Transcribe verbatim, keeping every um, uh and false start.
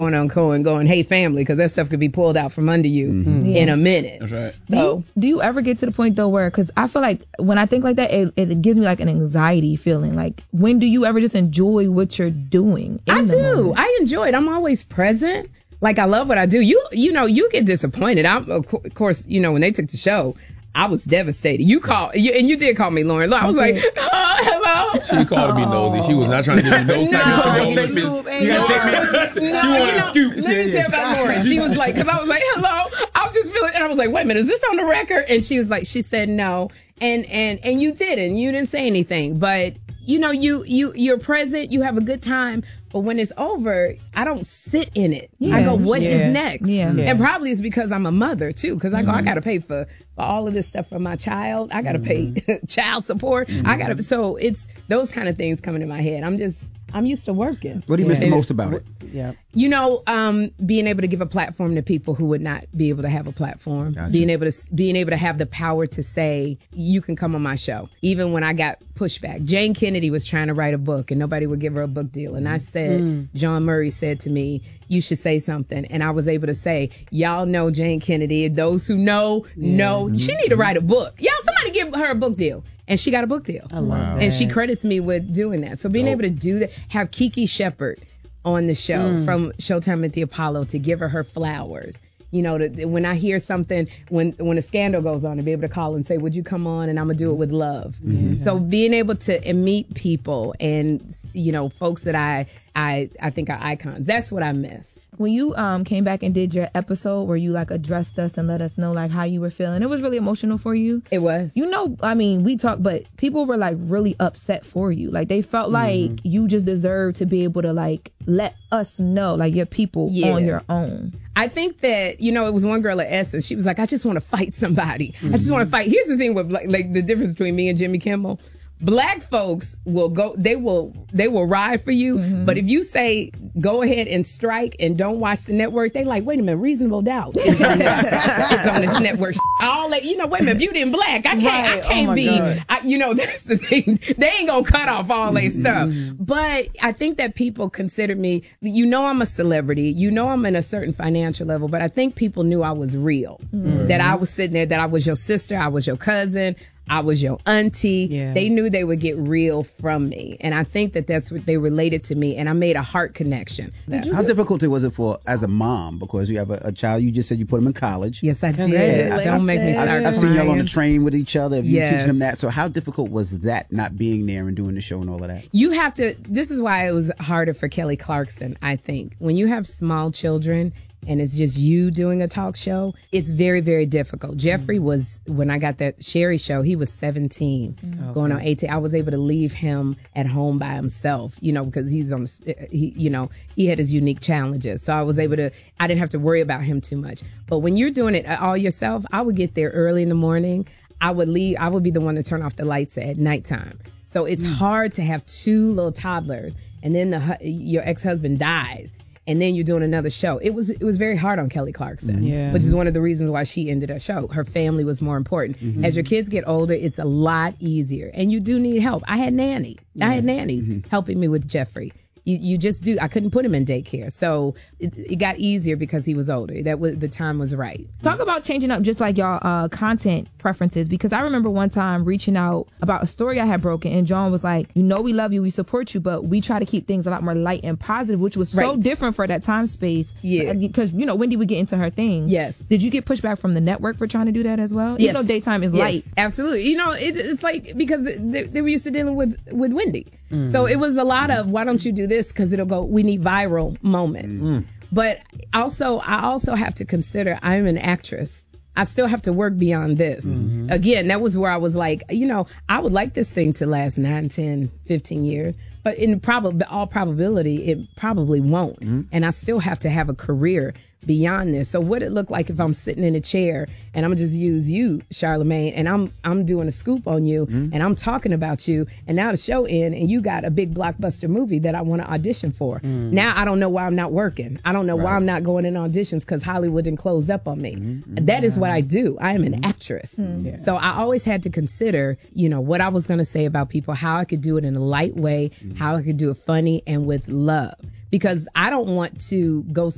going on Cohen going, hey, family, because that stuff could be pulled out from under you mm-hmm. in yeah. a minute. That's right. So, do you, do you ever get to the point, though, where, because I feel like when I think like that, it, it gives me like an anxiety feeling. Like, when do you ever just enjoy what you're doing? I do. Moment? I enjoy it. I'm always present. Like, I love what I do. You, you know, you get disappointed. I'm, of course, you know, when they took the show, I was devastated. You called, you, and you did call me Lauren. I was like, oh, hello. She called me nosy. She was not trying to give me no type of statement. You got She wanted a scoop. Let me tell about Lauren. She was like, because I was like, hello. I'm just feeling, and I was like, wait a minute, is this on the record? And she was like, she said no. And, and, and you didn't. You didn't say anything. But, you know, you, you, you're present. You have a good time. But when it's over, I don't sit in it. Yeah. I go, what yeah. is next? Yeah. Yeah. And probably it's because I'm a mother, too. Because I go, mm-hmm. I got to pay for, for all of this stuff for my child. I got to mm-hmm. pay child support. Mm-hmm. I got to. So it's those kind of things coming in my head. I'm just, I'm used to working. What do you yeah. miss the most about it? Yeah. You know, um, being able to give a platform to people who would not be able to have a platform. Gotcha. Being able to being able to have the power to say, you can come on my show. Even when I got pushback. Jane Kennedy was trying to write a book and nobody would give her a book deal. And I said, mm. John Murray said to me, you should say something. And I was able to say, y'all know Jane Kennedy. Those who know, yeah. know. Mm-hmm. She need to write a book. Y'all, somebody give her a book deal. And she got a book deal. I love wow. that. And she credits me with doing that. So being oh. able to do that, have Kiki Shepard on the show mm. from Showtime at the Apollo to give her her flowers. You know, to, when I hear something, when when a scandal goes on, to be able to call and say, would you come on? And I'm going to do it with love. Mm-hmm. So being able to meet people and, you know, folks that I, I, I think are icons, that's what I miss. When you um came back and did your episode where you like addressed us and let us know like how you were feeling, it was really emotional for you. It was. You know, I mean, we talked, but people were like really upset for you. Like they felt mm-hmm. like you just deserved to be able to like let us know, like your people yeah. on your own. I think that, you know, it was one girl at Essence. She was like, I just want to fight somebody. Mm-hmm. I just want to fight. Here's the thing with like, like the difference between me and Jimmy Kimmel. Black folks will go, they will, they will ride for you. Mm-hmm. But if you say, go ahead and strike and don't watch the network, they like, wait a minute, Reasonable Doubt is on this, is on this network. All that, you know, wait a minute, Beauty and Black. I can't, right. I can't oh be, I, you know, that's the thing. They ain't gonna cut off all their mm-hmm. stuff. But I think that people consider me, you know, I'm a celebrity. You know, I'm in a certain financial level, but I think people knew I was real. Mm-hmm. That I was sitting there, that I was your sister, I was your cousin. I was your auntie. Yeah. They knew they would get real from me. And I think that that's what they related to me. And I made a heart connection. How difficult was it for, as a mom, because you have a, a child, you just said you put him in college. Yes, I did. I, don't make me start I've, I've seen y'all on the train with each other. You yes. teaching them that. So how difficult was that, not being there and doing the show and all of that? You have to, this is why it was harder for Kelly Clarkson, I think. When you have small children, and it's just you doing a talk show, it's very, very difficult. Jeffrey was, when I got that Sherry show, he was seventeen, okay. going on eighteen. I was able to leave him at home by himself, you know, because he's on, he, you know, he had his unique challenges. So I was able to, I didn't have to worry about him too much. But when you're doing it all yourself, I would get there early in the morning. I would leave, I would be the one to turn off the lights at nighttime. So it's mm. hard to have two little toddlers and then the your ex-husband dies. And then you're doing another show. It was it was very hard on Kelly Clarkson, yeah. which is one of the reasons why she ended her show. Her family was more important. Mm-hmm. As your kids get older, it's a lot easier. And you do need help. I had nanny. Yeah. I had nannies mm-hmm. helping me with Jeffrey. You, you just do. I couldn't put him in daycare. So it, it got easier because he was older. That was, the time was right. Talk about changing up just like y'all uh, content preferences, because I remember one time reaching out about a story I had broken and John was like, you know, we love you, we support you, but we try to keep things a lot more light and positive, which was so right. different for that time space. Yeah. Because, you know, Wendy would get into her thing. Yes. Did you get pushback from the network for trying to do that as well? Yes. Even though daytime is yes. light. Absolutely. You know, it, it's like, because they, they were used to dealing with, with Wendy. Mm-hmm. So it was a lot of, why don't you do this? Because it'll go, we need viral moments. Mm-hmm. But also, I also have to consider I'm an actress. I still have to work beyond this. Mm-hmm. Again, that was where I was like, you know, I would like this thing to last nine, ten, fifteen years. But in prob- all probability, it probably won't. Mm-hmm. And I still have to have a career beyond this. So what it look like if I'm sitting in a chair and I'm gonna just use you, Charlamagne, and I'm I'm doing a scoop on you mm-hmm. and I'm talking about you, and now the show in and you got a big blockbuster movie that I want to audition for. Mm-hmm. Now I don't know why I'm not working. I don't know right. why I'm not going in auditions because Hollywood didn't close up on me. Mm-hmm. That is what I do. I am an mm-hmm. actress. Mm-hmm. Yeah. So I always had to consider, you know, what I was gonna say about people, how I could do it in a light way, mm-hmm. how I could do it funny and with love. Because I don't want to go